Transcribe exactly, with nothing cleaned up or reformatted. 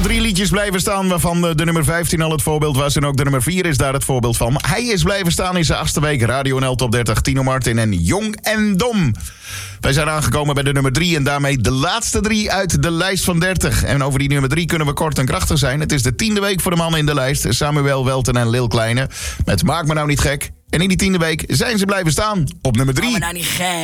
drie liedjes blijven staan, waarvan de nummer vijftien al het voorbeeld was. En ook de nummer vier is daar het voorbeeld van. Hij is blijven staan in zijn achtste week. Radio N L Top dertig, Tino Martin en Jong en Dom. Wij zijn aangekomen bij de nummer drie en daarmee de laatste drie uit de lijst van dertig. En over die nummer drie kunnen we kort en krachtig zijn. Het is de tiende week voor de mannen in de lijst. Samuel Welten en Lil Kleine met Maak me nou niet gek. En in die tiende week zijn ze blijven staan op nummer drie. Maak me nou niet gek.